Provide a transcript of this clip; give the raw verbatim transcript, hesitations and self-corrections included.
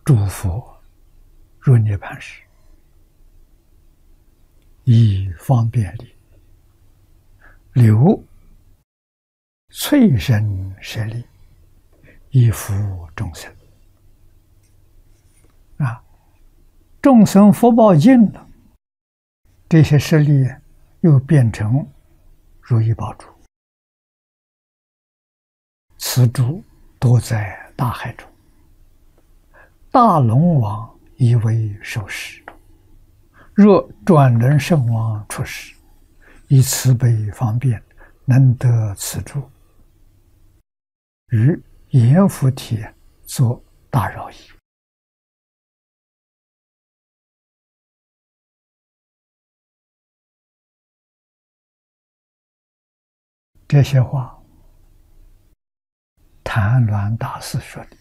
诸佛入涅盘时，以方便力，留翠生舍利，以服众生。啊，众生福报尽了，这些舍利又变成如意宝珠，此珠多在大海中，大龙王以为受持。若转轮圣王出世，以慈悲方便，能得此珠，于阎浮提作大饶益。这些话，谭鸾大师说的。